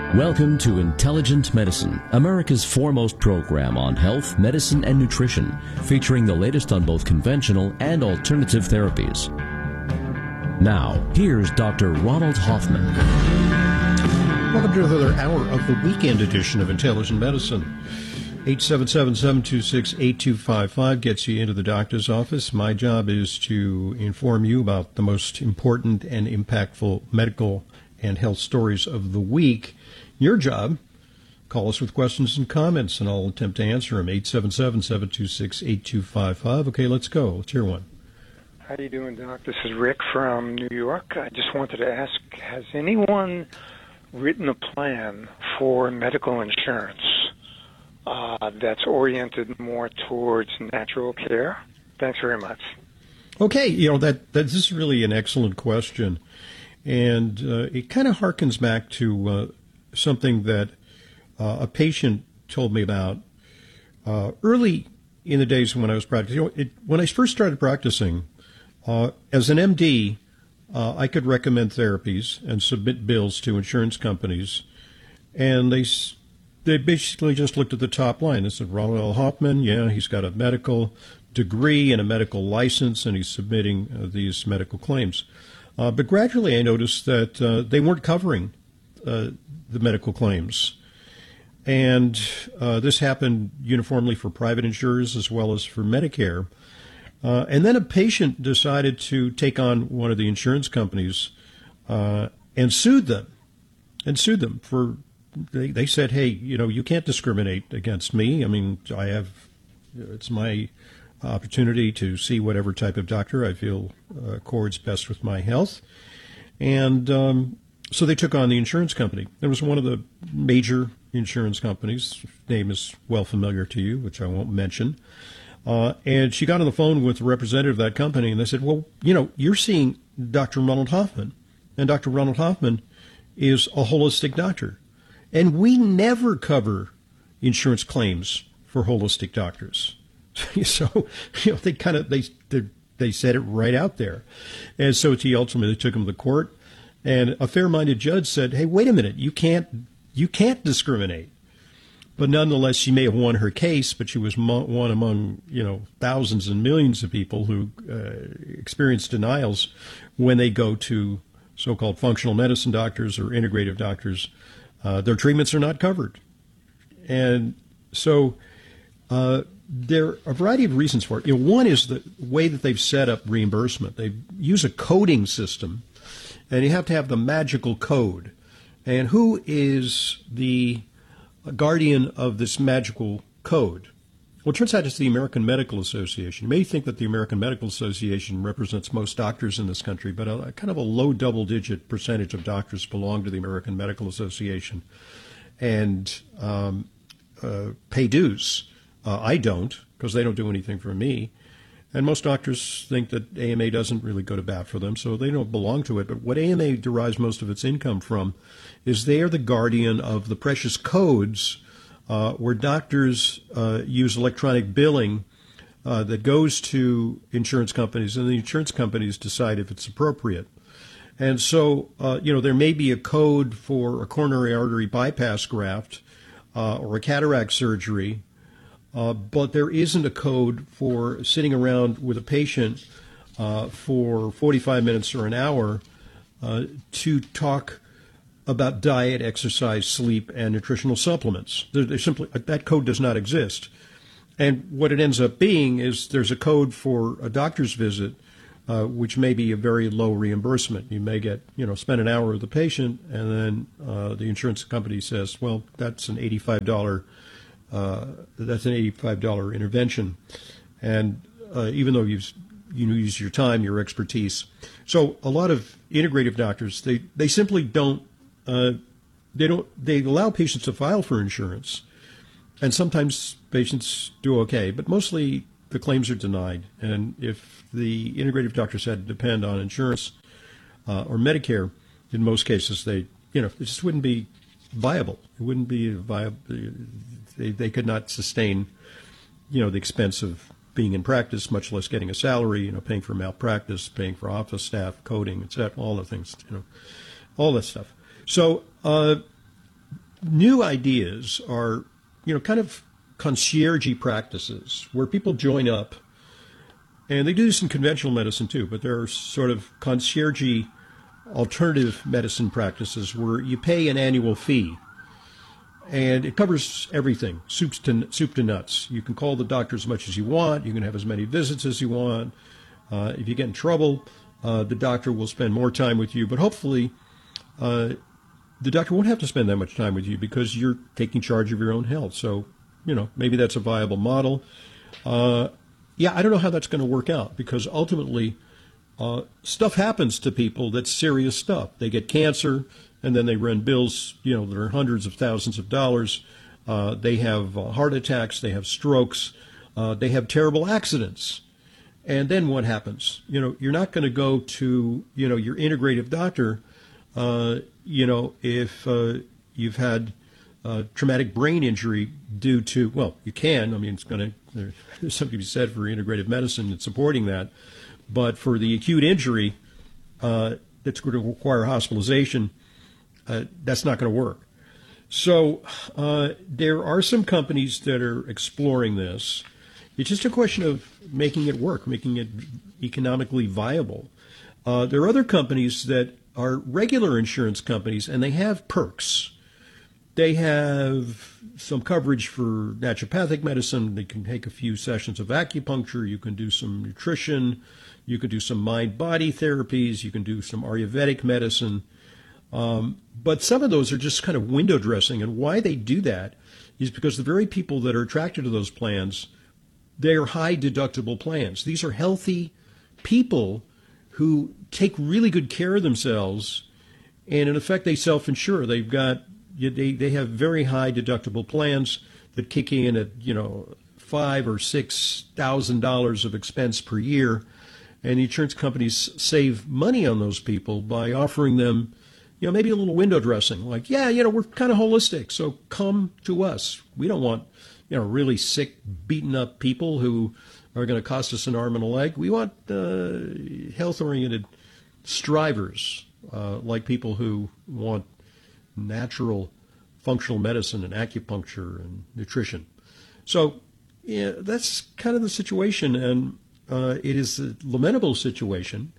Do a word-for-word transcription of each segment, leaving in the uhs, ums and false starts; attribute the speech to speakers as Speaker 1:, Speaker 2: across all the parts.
Speaker 1: Welcome to Intelligent Medicine, America's foremost program on health, medicine, and nutrition, featuring the latest on both conventional and alternative therapies. Now, here's Doctor Ronald Hoffman.
Speaker 2: Welcome to another hour of the weekend edition of Intelligent Medicine. eight seven seven, seven two six, eight two five five gets you into the doctor's office. My job is to inform you about the most important and impactful medical and health stories of the week. Your job, call us with questions and comments, and I'll attempt to answer them. eight seven seven, seven two six, eight two five five. Okay, let's go. Let's hear one.
Speaker 3: How you doing, Doc? This is Rick from New York. I just wanted to ask, has anyone written a plan for medical insurance uh, that's oriented more towards natural care? Thanks very much.
Speaker 2: Okay, you know, that, that this is really an excellent question. And uh, it kind of harkens back to uh, something that uh, a patient told me about uh, early in the days when I was practicing. You know, it, when I first started practicing, uh, as an M D, uh, I could recommend therapies and submit bills to insurance companies. And they they basically just looked at the top line. They said, Ronald L. Hoffman, yeah, he's got a medical degree and a medical license, and he's submitting uh, these medical claims. Uh, but gradually I noticed that uh, they weren't covering uh, the medical claims. And uh, this happened uniformly for private insurers as well as for Medicare. Uh, and then a patient decided to take on one of the insurance companies uh, and sued them. And sued them for, they, they said, hey, you know, you can't discriminate against me. I mean, I have, it's my opportunity to see whatever type of doctor I feel uh, accords best with my health. And um, so they took on the insurance company. There was one of the major insurance companies, name is well familiar to you, which I won't mention. Uh, and she got on the phone with the representative of that company, and they said, well, you know, you're seeing Doctor Ronald Hoffman, and Doctor Ronald Hoffman is a holistic doctor. And we never cover insurance claims for holistic doctors. So, you know, they kind of, they, they they said it right out there. And so he ultimately took him to court, and a fair-minded judge said, hey, wait a minute, you can't, you can't discriminate. But nonetheless, she may have won her case, but she was mo- one among, you know, thousands and millions of people who uh, experience denials when they go to so-called functional medicine doctors or integrative doctors. Uh, their treatments are not covered. And so, uh, there are a variety of reasons for it. You know, one is the way that they've set up reimbursement. They use a coding system, and you have to have the magical code. And who is the guardian of this magical code? Well, it turns out it's the American Medical Association. You may think that the American Medical Association represents most doctors in this country, but a, a kind of a low double-digit percentage of doctors belong to the American Medical Association and um, uh, pay dues. Uh, I don't, because they don't do anything for me. And most doctors think that A M A doesn't really go to bat for them, so they don't belong to it. But what A M A derives most of its income from is they are the guardian of the precious codes uh, where doctors uh, use electronic billing uh, that goes to insurance companies, and the insurance companies decide if it's appropriate. And so, uh, you know, there may be a code for a coronary artery bypass graft uh, or a cataract surgery, Uh, but there isn't a code for sitting around with a patient uh, for forty-five minutes or an hour uh, to talk about diet, exercise, sleep, and nutritional supplements. They're, they're simply, that code does not exist. And what it ends up being is there's a code for a doctor's visit, uh, which may be a very low reimbursement. You may get, you know, spend an hour with the patient, and then uh, the insurance company says, well, that's an eighty-five dollars Uh, that's an eighty-five dollars intervention, and uh, even though you've, you use your time, your expertise. So a lot of integrative doctors, they, they simply don't, uh, they don't, they allow patients to file for insurance, and sometimes patients do okay, but mostly the claims are denied. And if the integrative doctors had to depend on insurance uh, or Medicare, in most cases, they, you know, it just wouldn't be viable. It wouldn't be viable. They, they could not sustain, you know, the expense of being in practice, much less getting a salary, you know, paying for malpractice, paying for office staff, coding, et cetera, all the things, you know, all that stuff. So uh, new ideas are, you know, kind of concierge practices where people join up, and they do this in conventional medicine too, but there are sort of concierge alternative medicine practices where you pay an annual fee, and it covers everything, soup to, soup to nuts. You can call the doctor as much as you want. You can have as many visits as you want. Uh, if you get in trouble, uh, the doctor will spend more time with you, but hopefully uh, the doctor won't have to spend that much time with you because you're taking charge of your own health. So, you know, maybe that's a viable model. Uh, yeah, I don't know how that's going to work out because ultimately uh, stuff happens to people that's serious stuff. They get cancer, and then they run bills, you know, that are hundreds of thousands of dollars. Uh, they have uh, heart attacks. They have strokes. Uh, they have terrible accidents. And then what happens? You know, you're not going to go to, you know, your integrative doctor, uh, you know, if uh, you've had uh, traumatic brain injury due to, well, you can. I mean, it's going to, there's something to be said for integrative medicine and supporting that. But for the acute injury uh, that's going to require hospitalization, uh, that's not going to work. So uh, there are some companies that are exploring this. It's just a question of making it work, making it economically viable. Uh, there are other companies that are regular insurance companies, and they have perks. They have some coverage for naturopathic medicine. They can take a few sessions of acupuncture. You can do some nutrition. You can do some mind-body therapies. You can do some Ayurvedic medicine. Um, but some of those are just kind of window dressing. And why they do that is because the very people that are attracted to those plans, they are high deductible plans. These are healthy people who take really good care of themselves, and in effect they self-insure. They've got they they have very high deductible plans that kick in at you know five or six thousand dollars of expense per year, and the insurance companies save money on those people by offering them you know maybe a little window dressing, like yeah you know we're kind of holistic, so come to us. We don't want you know, really sick, beaten up people who are going to cost us an arm and a leg. We want uh, health-oriented strivers, uh, like people who want natural functional medicine and acupuncture and nutrition. So yeah, that's kind of the situation, and uh, it is a lamentable situation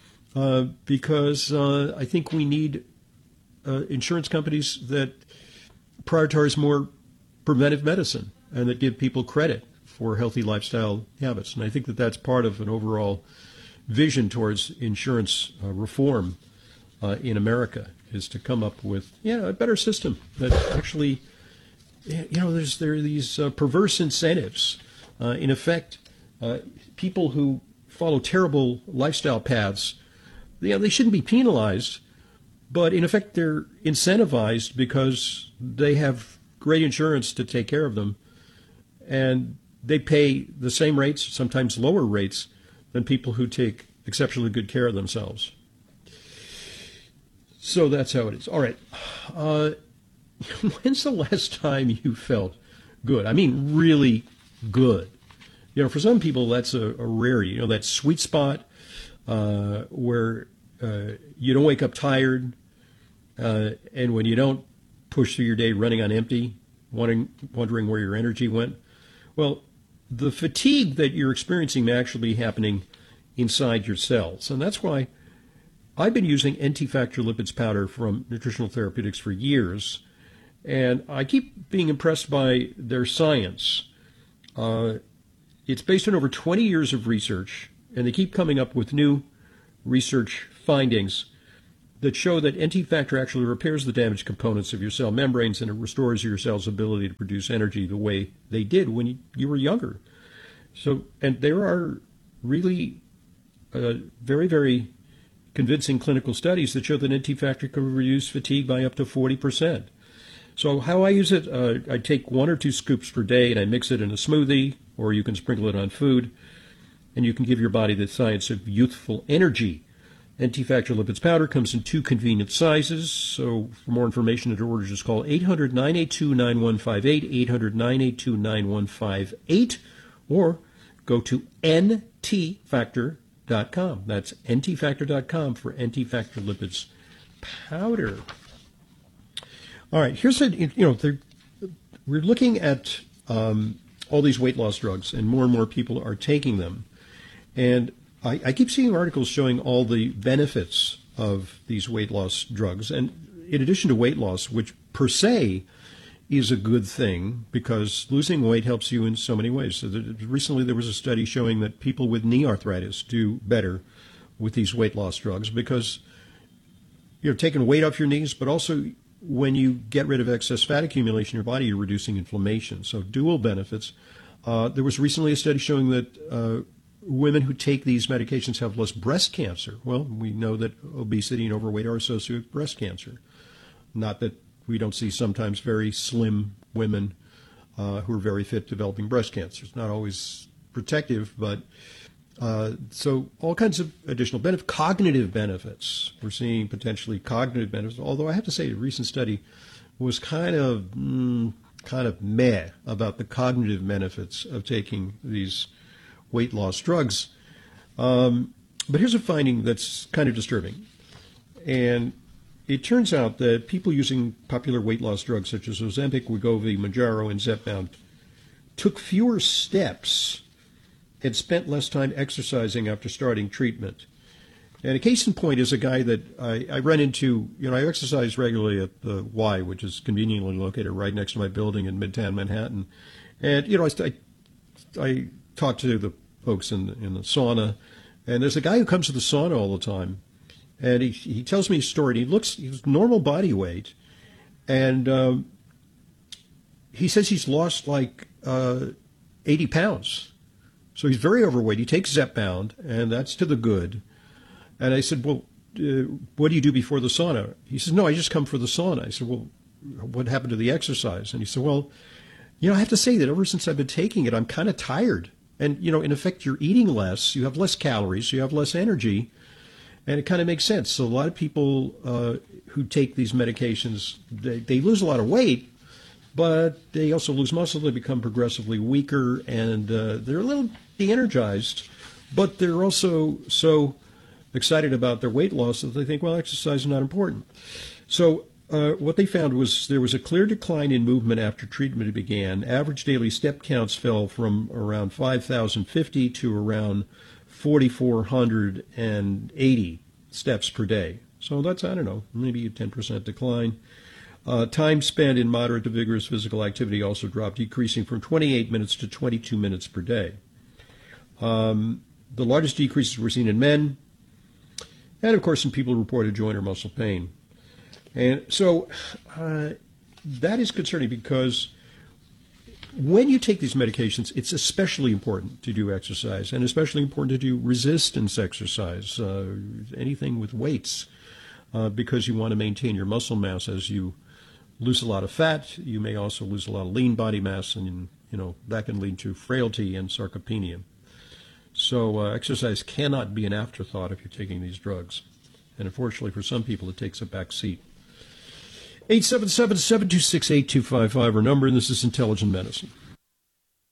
Speaker 2: uh, because uh, I think we need uh, insurance companies that prioritize more preventive medicine and that give people credit for healthy lifestyle habits. And I think that that's part of an overall vision towards insurance uh, reform uh, in America, is to come up with yeah, a better system that actually, you know, there's there are these uh, perverse incentives. Uh, in effect, uh, people who follow terrible lifestyle paths, you know, they shouldn't be penalized, but in effect they're incentivized because they have great insurance to take care of them, and they pay the same rates, sometimes lower rates, than people who take exceptionally good care of themselves. So that's how it is. All right. Uh, when's the last time you felt good? I mean, really good. You know, for some people, that's a, a rarity. You know, that sweet spot uh, where uh, you don't wake up tired, uh, and when you don't push through your day running on empty, wondering, wondering where your energy went. Well, the fatigue that you're experiencing may actually be happening inside your cells. And that's why I've been using N T Factor Lipids powder from Nutritional Therapeutics for years. And I keep being impressed by their science. Uh, it's based on over twenty years of research, and they keep coming up with new research findings that show that N T Factor actually repairs the damaged components of your cell membranes, and it restores your cell's ability to produce energy the way they did when you, you were younger. So, and there are really uh, very, very convincing clinical studies that show that N T Factor can reduce fatigue by up to forty percent. So how I use it, uh, I take one or two scoops per day and I mix it in a smoothie, or you can sprinkle it on food, and you can give your body the science of youthful energy. N T Factor Lipids powder comes in two convenient sizes. So for more information and to order, just call eight hundred, nine eight two, nine one five eight, eight hundred, nine eight two, nine one five eight, or go to N T factor dot com. That's N T factor dot com for N T Factor Lipids powder. All right, here's a, you know, we're looking at um, all these weight loss drugs, and more and more people are taking them. And I, I keep seeing articles showing all the benefits of these weight loss drugs. And in addition to weight loss, which per se is a good thing because losing weight helps you in so many ways. So that recently there was a study showing that people with knee arthritis do better with these weight loss drugs because you're taking weight off your knees, but also when you get rid of excess fat accumulation in your body, you're reducing inflammation. So dual benefits. Uh, there was recently a study showing that uh, women who take these medications have less breast cancer. Well, we know that obesity and overweight are associated with breast cancer. Not that we don't see sometimes very slim women uh, who are very fit developing breast cancer. It's not always protective, but uh, so all kinds of additional benefits. Cognitive benefits. We're seeing potentially cognitive benefits, although I have to say a recent study was kind of mm, kind of meh about the cognitive benefits of taking these weight loss drugs. Um, but here's a finding that's kind of disturbing. And it turns out that people using popular weight loss drugs such as Ozempic, Wegovy, Mounjaro, and Zepbound took fewer steps and spent less time exercising after starting treatment. And a case in point is a guy that I, I run into, you know, I exercise regularly at the Y, which is conveniently located right next to my building in Midtown Manhattan. And, you know, I, I, I talk to the folks in the, in the sauna, and there's a guy who comes to the sauna all the time. And he he tells me a story. He looks, he's normal body weight, and um, he says he's lost like uh, eighty pounds. So he's very overweight. He takes Zepbound, and that's to the good. And I said, well, uh, what do you do before the sauna? He says, no, I just come for the sauna. I said, well, what happened to the exercise? And he said, well, you know, I have to say that ever since I've been taking it, I'm kind of tired. And, you know, in effect, you're eating less. You have less calories. You have less energy. And it kind of makes sense. So a lot of people uh, who take these medications, they, they lose a lot of weight, but they also lose muscle. They become progressively weaker, and uh, they're a little de-energized, but they're also so excited about their weight loss that they think, well, exercise is not important. So uh, what they found was there was a clear decline in movement after treatment began. Average daily step counts fell from around five thousand fifty to around four thousand four hundred eighty steps per day. So that's, I don't know, maybe a ten percent decline. Uh, time spent in moderate to vigorous physical activity also dropped, decreasing from twenty-eight minutes to twenty-two minutes per day. Um, the largest decreases were seen in men, and of course in people who reported joint or muscle pain. And so uh, that is concerning because when you take these medications, it's especially important to do exercise, and especially important to do resistance exercise, uh, anything with weights, uh, because you want to maintain your muscle mass. As you lose a lot of fat, you may also lose a lot of lean body mass, and you know that can lead to frailty and sarcopenia. So uh, exercise cannot be an afterthought if you're taking these drugs, and unfortunately for some people, it takes a back seat. eight seven seven, seven two six, eight two five five, our number, and this is Intelligent Medicine.